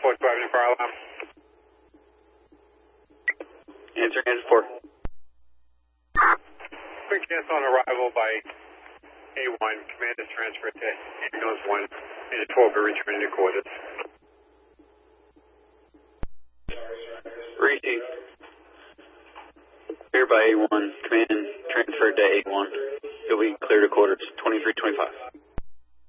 4 driving fire alarm. Answer, answer 4. Quick chance on arrival by A1. Command is transferred to ambulance 1 and the 12 are returning to quarters. Reaching. Clear by A1. Command transferred to A1. You'll be clear to quarters. 2325.